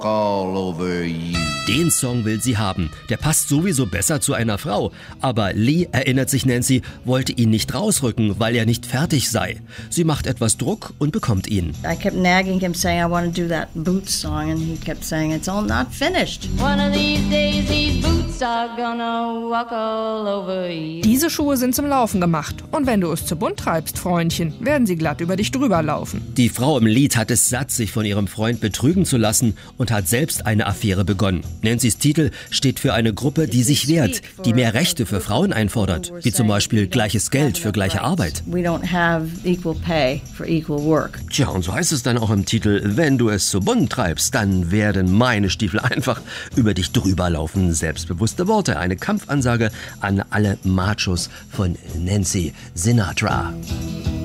all over you. Den Song will sie haben. Der passt sowieso besser zu einer Frau. Aber Lee, erinnert sich Nancy, wollte ihn nicht rausrücken, weil er nicht fertig sei. Sie macht etwas Druck und bekommt ihn. I kept nagging him, saying I want to do that Boots song, and he kept saying it's all not finished. One of these days these boots are gonna walk all over you. Diese Schuhe sind zum Laufen gemacht. Und wenn du es zu bunt treibst, Freundchen, werden sie glatt über dich drüber laufen. Die Frau im Lied hat es satt, sich von ihrem Freund betrügen zu lassen und hat selbst eine Affäre begonnen. Nancy's Titel steht für eine Gruppe, die sich wehrt, die mehr Rechte für Frauen einfordert, wie zum Beispiel gleiches Geld für gleiche Arbeit. We don't have equal pay for equal work. Tja, und so heißt es dann auch im Titel, wenn du es zu bunt treibst, dann werden meine Stiefel einfach über dich drüber laufen. Selbstbewusste Worte, eine Kampfansage an alle Machos von Nancy Sinatra.